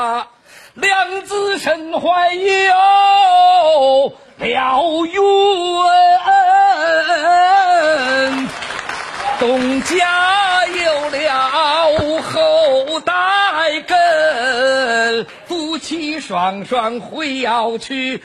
两子身怀有了缘，东家有了后代根，夫妻双双回要去。